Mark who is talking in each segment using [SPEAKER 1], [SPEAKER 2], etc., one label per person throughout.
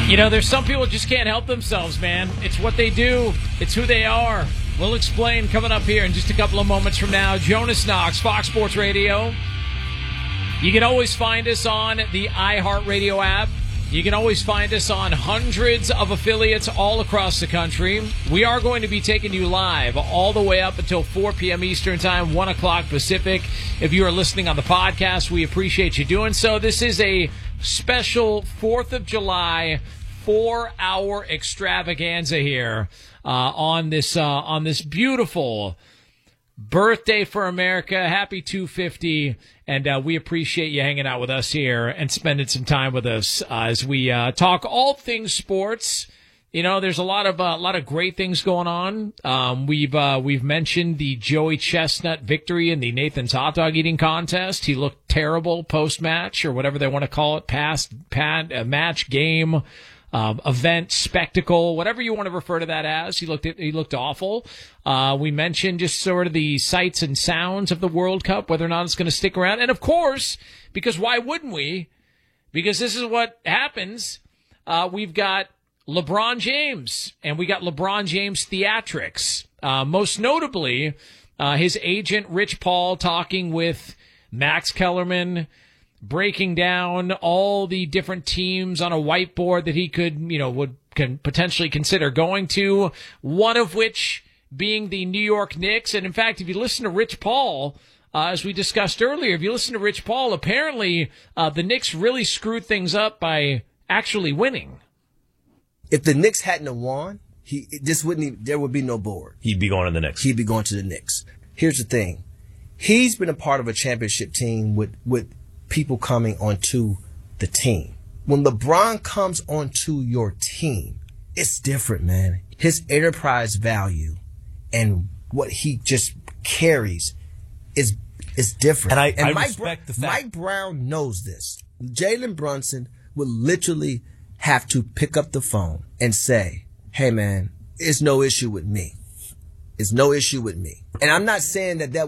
[SPEAKER 1] You know, there's some people who just can't help themselves, man. It's what they do. It's who they are. We'll explain coming up here in just a couple of moments from now. Jonas Knox, Fox Sports Radio. You can always find us on the iHeartRadio app. You can always find us on hundreds of affiliates all across the country. We are going to be taking you live all the way up until 4 p.m. Eastern Time, 1 o'clock Pacific. If you are listening on the podcast, we appreciate you doing so. This is a special 4th of July 4-hour extravaganza here on this beautiful birthday for America. Happy 250, and we appreciate you hanging out with us here and spending some time with us as we talk all things sports. You know, there's a lot of great things going on. We've mentioned the Joey Chestnut victory in the Nathan's hot dog eating contest. He looked terrible post match, or whatever they want to call it, match game. Event, spectacle, whatever you want to refer to that as. He looked awful. We mentioned just sort of the sights and sounds of the World Cup, whether or not it's going to stick around. And of course, because why wouldn't we? Because this is what happens. We've got LeBron James, and we got LeBron James theatrics. Most notably, his agent, Rich Paul, talking with Max Kellerman, breaking down all the different teams on a whiteboard that he can potentially consider going to, one of which being the New York Knicks. And in fact, if you listen to Rich Paul, as we discussed earlier, if you listen to Rich Paul, apparently the Knicks really screwed things up by actually winning.
[SPEAKER 2] If the Knicks hadn't have won, there would be no board.
[SPEAKER 3] He'd be going to the Knicks.
[SPEAKER 2] He'd be going to the Knicks. Here's the thing. He's been a part of a championship team with people coming onto the team. When LeBron comes onto your team, it's different, man. His enterprise value and what he just carries is different.
[SPEAKER 3] And I respect the fact.
[SPEAKER 2] Mike Brown knows this. Jalen Brunson will literally have to pick up the phone and say, hey, man, it's no issue with me. It's no issue with me. And I'm not saying that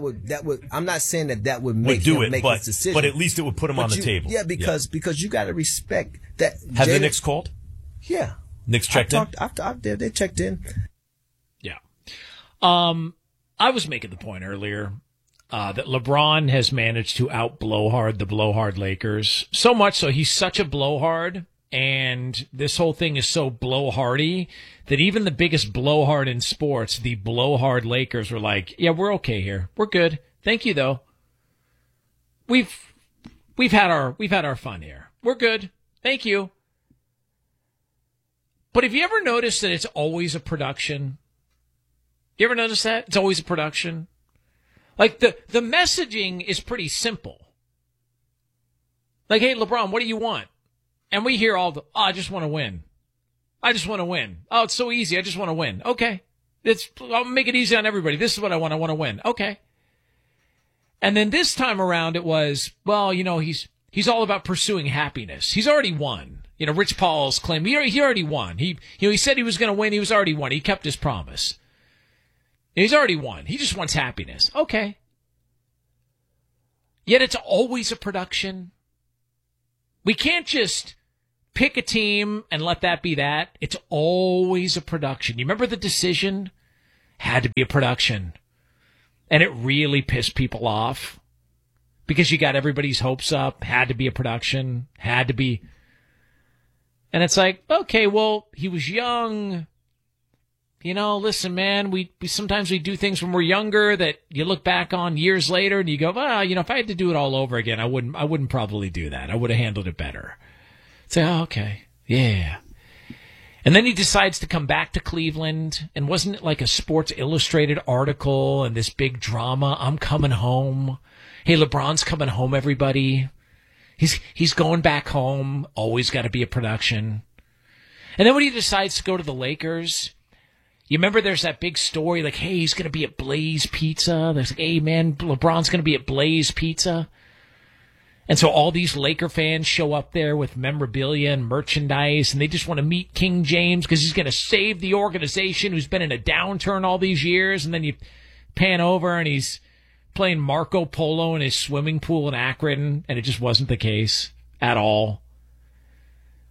[SPEAKER 2] would make him make his decision.
[SPEAKER 3] But at least it would put him on the table.
[SPEAKER 2] Yeah, because you got to respect that.
[SPEAKER 3] Have the Knicks called?
[SPEAKER 2] Yeah.
[SPEAKER 3] Knicks checked in?
[SPEAKER 2] They checked in.
[SPEAKER 1] Yeah. I was making the point earlier that LeBron has managed to out-blowhard the blowhard Lakers. So much so he's such a blowhard, and this whole thing is so blowhardy that even the biggest blowhard in sports, the blowhard Lakers, were like, yeah, we're okay here. We're good. Thank you, though. We've had our fun here. We're good. Thank you. But have you ever noticed that it's always a production? You ever notice that? It's always a production. Like, the messaging is pretty simple. Like, hey, LeBron, what do you want? And we hear I just want to win. I just want to win. Oh, it's so easy. I just want to win. Okay. I'll make it easy on everybody. This is what I want. I want to win. Okay. And then this time around it was, well, he's all about pursuing happiness. He's already won. Rich Paul's claim, he already won. He said he was going to win. He was already won. He kept his promise. He's already won. He just wants happiness. Okay. Yet it's always a production. We can't just pick a team and let that be that. It's always a production. You remember The Decision? Had to be a production. And it really pissed people off because you got everybody's hopes up. Had to be a production. Had to be. And it's like, okay, well, he was young. Listen, man, we sometimes we do things when we're younger that you look back on years later and you go, if I had to do it all over again, I wouldn't probably do that. I would have handled it better. Say, okay, yeah. And then he decides to come back to Cleveland, and wasn't it like a Sports Illustrated article and this big drama? I'm coming home. Hey, LeBron's coming home, everybody. He's going back home. Always got to be a production. And then when he decides to go to the Lakers, you remember there's that big story like, hey, he's going to be at Blaze Pizza. There's like, hey, man, LeBron's going to be at Blaze Pizza. And so all these Laker fans show up there with memorabilia and merchandise, and they just want to meet King James because he's going to save the organization who's been in a downturn all these years. And then you pan over and he's playing Marco Polo in his swimming pool in Akron, and it just wasn't the case at all.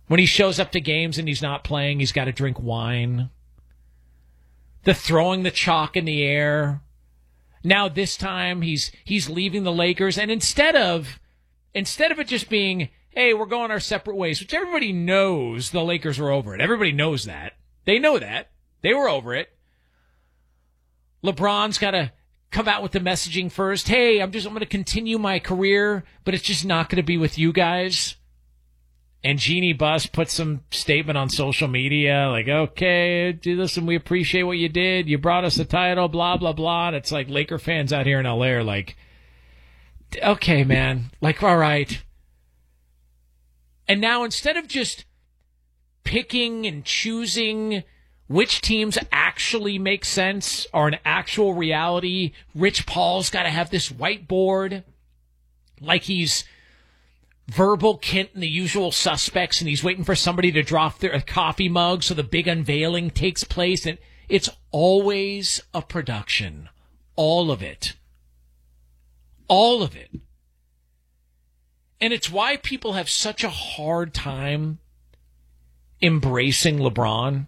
[SPEAKER 1] When he shows up to games and he's not playing, he's got to drink wine. The throwing the chalk in the air. Now this time he's leaving the Lakers, and instead of it just being, hey, we're going our separate ways, which everybody knows the Lakers are over it. Everybody knows that. They know that. They were over it. LeBron's got to come out with the messaging first. Hey, I'm going to continue my career, but it's just not going to be with you guys. And Jeannie Buss put some statement on social media like, okay, listen, we appreciate what you did. You brought us a title, blah, blah, blah. And it's like Laker fans out here in LA are like, okay, man, like, all right. And now instead of just picking and choosing which teams actually make sense or an actual reality, Rich Paul's got to have this whiteboard like he's Verbal Kint and the Usual Suspects, and he's waiting for somebody to drop their coffee mug so the big unveiling takes place. And it's always a production. All of it. All of it. And it's why people have such a hard time embracing LeBron.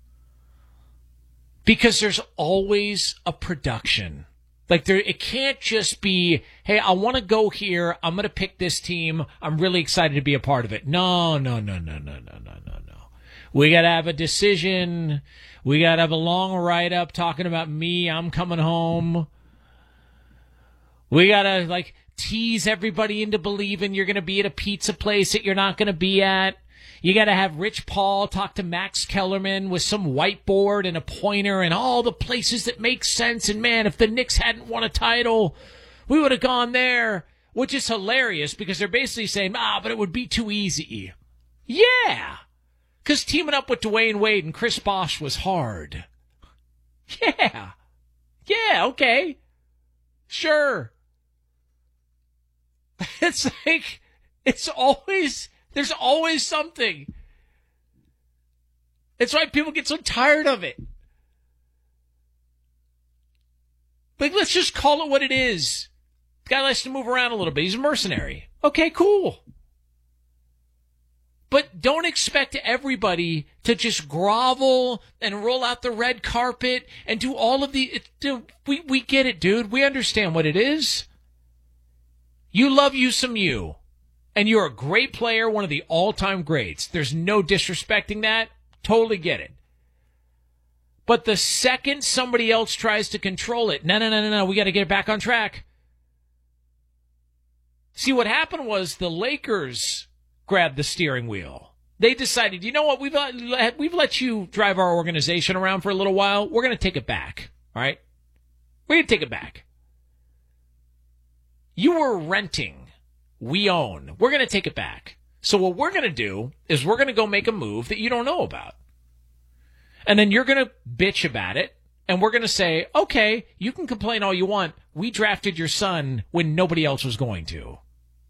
[SPEAKER 1] Because there's always a production. Like, it can't just be, hey, I want to go here. I'm going to pick this team. I'm really excited to be a part of it. No. We got to have a decision. We got to have a long write-up talking about me. I'm coming home. We got to, like, tease everybody into believing you're going to be at a pizza place that you're not going to be at. You got to have Rich Paul talk to Max Kellerman with some whiteboard and a pointer and all the places that make sense. And, man, if the Knicks hadn't won a title, we would have gone there, which is hilarious because they're basically saying, but it would be too easy. Yeah, because teaming up with Dwayne Wade and Chris Bosh was hard. Yeah, okay, sure. It's like, there's always something. That's why people get so tired of it. Like, let's just call it what it is. The guy likes to move around a little bit. He's a mercenary. Okay, cool. But don't expect everybody to just grovel and roll out the red carpet and do all of the... We get it, dude. We understand what it is. You love you some you. And you're a great player, one of the all-time greats. There's no disrespecting that. Totally get it. But the second somebody else tries to control it, no, we got to get it back on track. See, what happened was the Lakers grabbed the steering wheel. They decided, you know what, we've let you drive our organization around for a little while. We're going to take it back, all right? We're going to take it back. You were renting. We own. We're going to take it back. So what we're going to do is we're going to go make a move that you don't know about. And then you're going to bitch about it. And we're going to say, okay, you can complain all you want. We drafted your son when nobody else was going to.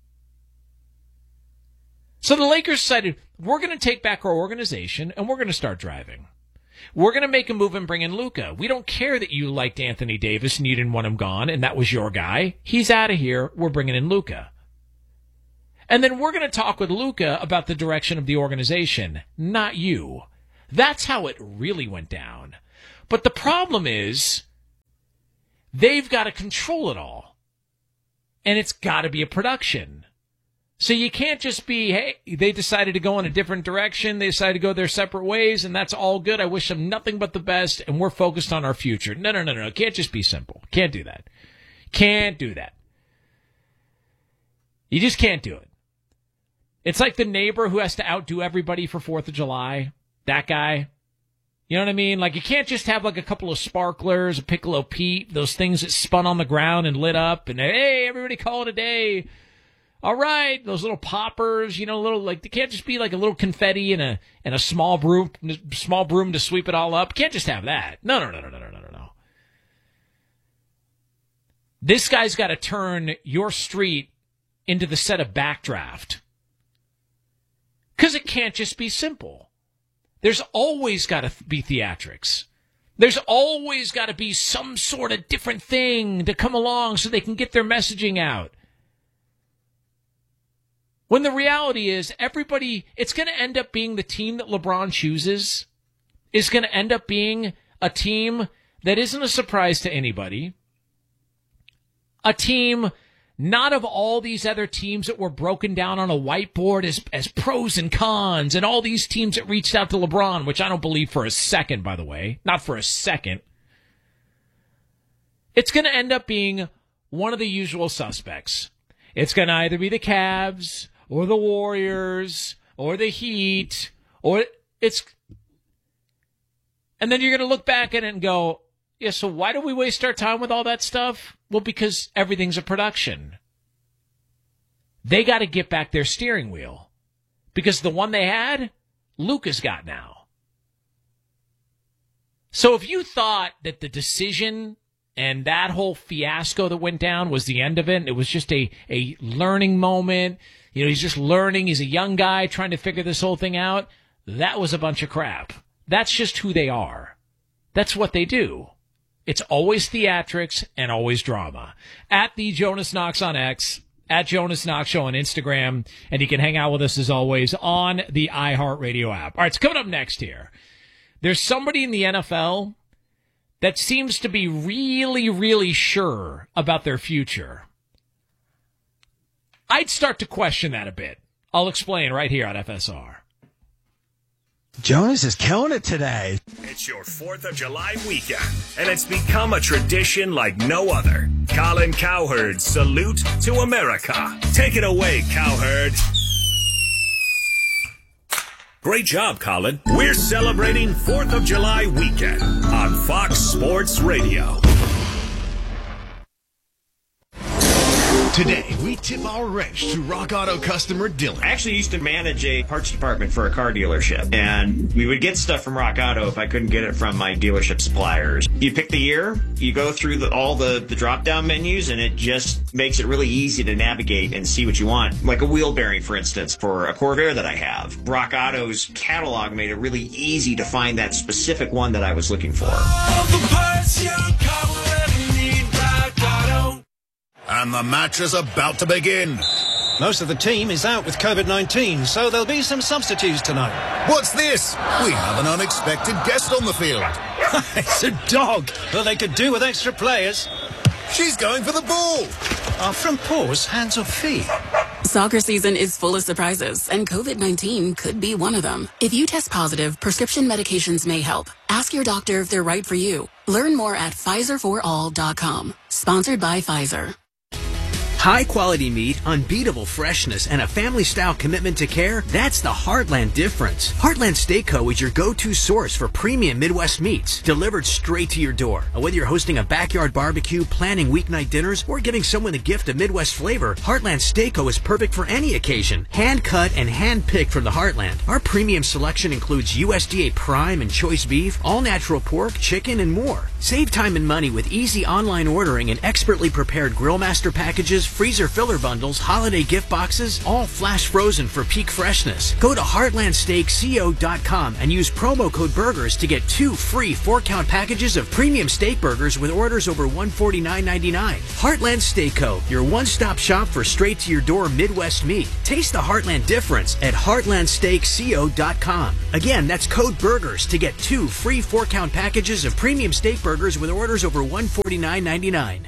[SPEAKER 1] So the Lakers decided, we're going to take back our organization and we're going to start driving. We're going to make a move and bring in Luka. We don't care that you liked Anthony Davis and you didn't want him gone and that was your guy. He's out of here. We're bringing in Luka. And then we're going to talk with Luka about the direction of the organization, not you. That's how it really went down. But the problem is, they've got to control it all. And it's got to be a production. So you can't just be, hey, they decided to go in a different direction. They decided to go their separate ways, and that's all good. I wish them nothing but the best, and we're focused on our future. No. It can't just be simple. Can't do that. Can't do that. You just can't do it. It's like the neighbor who has to outdo everybody for 4th of July. That guy. You know what I mean? Like, you can't just have, like, a couple of sparklers, a Piccolo Pete, those things that spun on the ground and lit up, and, hey, everybody call it a day. All right, those little poppers, little, like, they can't just be, like, a little confetti and a small broom to sweep it all up. Can't just have that. No. This guy's got to turn your street into the set of Backdraft. Because it can't just be simple. There's always got to be theatrics. There's always got to be some sort of different thing to come along so they can get their messaging out. When the reality is it's going to end up being the team that LeBron chooses is going to end up being a team that isn't a surprise to anybody. A team not of all these other teams that were broken down on a whiteboard as pros and cons and all these teams that reached out to LeBron, which I don't believe for a second, by the way. Not for a second. It's going to end up being one of the usual suspects. It's going to either be the Cavs or the Warriors or the Heat and then you're going to look back at it and go, yeah, so why do we waste our time with all that stuff? Well, because everything's a production. They got to get back their steering wheel because the one they had, Luka's got now. So if you thought that the decision and that whole fiasco that went down was the end of it, and it was just a learning moment, he's just learning, he's a young guy trying to figure this whole thing out, that was a bunch of crap. That's just who they are. That's what they do. It's always theatrics and always drama. At the Jonas Knox on X, at Jonas Knox Show on Instagram, and you can hang out with us as always on the iHeartRadio app. All right, it's coming up next here. There's somebody in the NFL that seems to be really, really sure about their future. I'd start to question that a bit. I'll explain right here on FSR.
[SPEAKER 4] Jonas is killing it today.
[SPEAKER 5] It's your 4th of July weekend, and it's become a tradition like no other. Colin Cowherd's Salute to America. Take it away, Cowherd. Great job, Colin. We're celebrating 4th of July weekend on Fox Sports Radio.
[SPEAKER 6] Today, we tip our wrench to Rock Auto customer Dylan.
[SPEAKER 7] I actually used to manage a parts department for a car dealership, and we would get stuff from Rock Auto if I couldn't get it from my dealership suppliers. You pick the year, you go through all the drop-down menus, and it just makes it really easy to navigate and see what you want. Like a wheel bearing, for instance, for a Corvair that I have. Rock Auto's catalog made it really easy to find that specific one that I was looking for.
[SPEAKER 6] All the parts your car will ever need, Rock Auto. And the match is about to begin.
[SPEAKER 8] Most of the team is out with COVID-19, so there'll be some substitutes tonight.
[SPEAKER 6] What's this? We have an unexpected guest on the field.
[SPEAKER 8] It's a dog. Well, they could do with extra players.
[SPEAKER 6] She's going for the ball.
[SPEAKER 8] Are front paws hands or feet?
[SPEAKER 9] Soccer season is full of surprises, and COVID-19 could be one of them. If you test positive, prescription medications may help. Ask your doctor if they're right for you. Learn more at PfizerForAll.com. Sponsored by Pfizer.
[SPEAKER 10] High-quality meat, unbeatable freshness, and a family-style commitment to care, that's the Heartland difference. Heartland Steak Co. is your go-to source for premium Midwest meats, delivered straight to your door. Whether you're hosting a backyard barbecue, planning weeknight dinners, or giving someone a gift of Midwest flavor, Heartland Steak Co. is perfect for any occasion. Hand-cut and hand-picked from the Heartland. Our premium selection includes USDA prime and choice beef, all-natural pork, chicken, and more. Save time and money with easy online ordering and expertly prepared Grillmaster packages, freezer filler bundles, holiday gift boxes, all flash frozen for peak freshness. Go to heartlandsteakco.com and use promo code BURGERS to get 2 free 4-count packages of premium steak burgers with orders over $149.99. Heartland Steak Co., your one-stop shop for straight-to-your-door Midwest meat. Taste the Heartland difference at heartlandsteakco.com. Again, that's code BURGERS to get 2 free 4-count packages of premium steak burgers with orders over $149.99.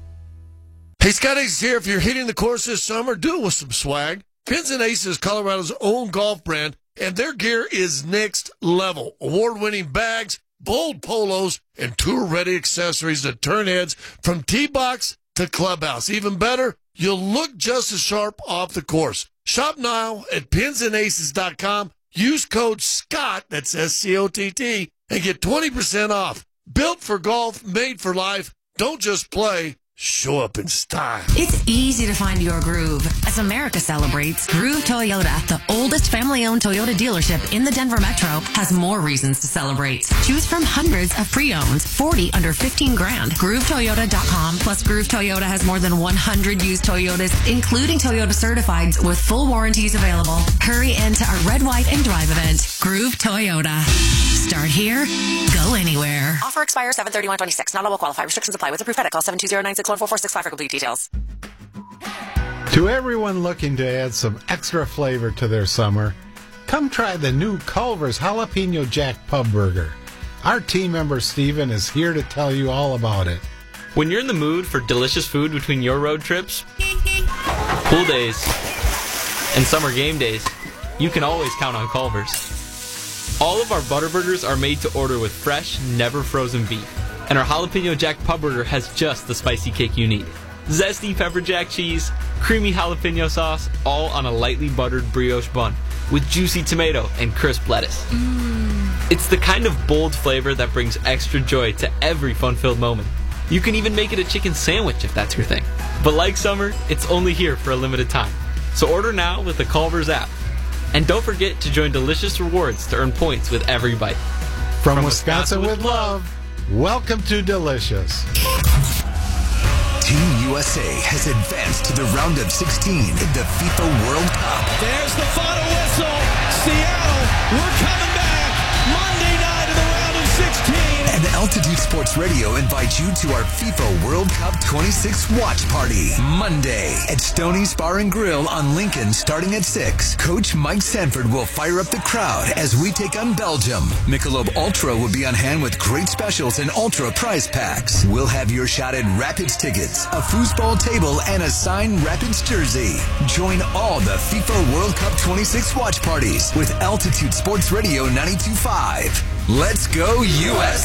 [SPEAKER 11] Hey, Scott Ace here. If you're hitting the course this summer, do it with some swag. Pins and Aces is Colorado's own golf brand, and their gear is next level. Award-winning bags, bold polos, and tour-ready accessories that turn heads from tee box to clubhouse. Even better, you'll look just as sharp off the course. Shop now at pinsandaces.com. Use code SCOTT, that's S-C-O-T-T, and get 20% off. Built for golf, made for life. Don't just play. Show up in style.
[SPEAKER 12] It's easy to find your groove. As America celebrates, Groove Toyota, the oldest family-owned Toyota dealership in the Denver Metro, has more reasons to celebrate. Choose from hundreds of pre-owns, 40 under $15,000. GrooveToyota.com. Plus, Groove Toyota has more than 100 used Toyotas, including Toyota Certifieds, with full warranties available. Hurry into our Red, White, and Drive event. Groove Toyota. Start here, go anywhere.
[SPEAKER 13] Offer expires 7/31/26. Not all will qualify. Restrictions apply. With approved credit call 720-961-4465 for complete details.
[SPEAKER 4] To everyone looking to add some extra flavor to their summer, come try the new Culver's Jalapeno Jack Pub Burger. Our team member Steven is here to tell you all about it.
[SPEAKER 13] When you're in the mood for delicious food between your road trips, pool days, and summer game days, you can always count on Culver's. All of our butter burgers are made to order with fresh, never frozen beef. And our Jalapeno Jack Pub Burger has just the spicy kick you need. Zesty pepper jack cheese, creamy jalapeno sauce, all on a lightly buttered brioche bun with juicy tomato and crisp lettuce. It's the kind of bold flavor that brings extra joy to every fun-filled moment. You can even make it a chicken sandwich if that's your thing. But like summer, it's only here for a limited time. So order now with the Culver's app. And don't forget to join Delicious Rewards to earn points with every bite.
[SPEAKER 4] From Wisconsin with love, welcome to Delicious.
[SPEAKER 14] Team USA has advanced to the round of 16 in the FIFA World Cup.
[SPEAKER 15] There's the final whistle. Seattle, we're coming back. Monday night in the round of 16.
[SPEAKER 14] And Altitude Sports Radio invites you to our FIFA World Cup 26 watch party. Monday at Stoney's Bar and Grill on Lincoln starting at 6. Coach Mike Sanford will fire up the crowd as we take on Belgium. Michelob Ultra will be on hand with great specials and Ultra prize packs. We'll have your shot at Rapids tickets, a foosball table, and a signed Rapids jersey. Join all the FIFA World Cup 26 watch parties with Altitude Sports Radio 92.5. Let's go USA!